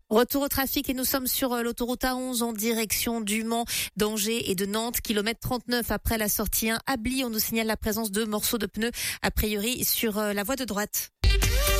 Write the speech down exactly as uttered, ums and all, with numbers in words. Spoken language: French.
Retour au trafic et nous sommes sur euh, l'autoroute A onze en direction du Mans, d'Angers et de Nantes, kilomètre trente-neuf après la sortie un. À Bly, on nous signale la présence de morceaux de pneus, a priori sur euh, la voie de droite.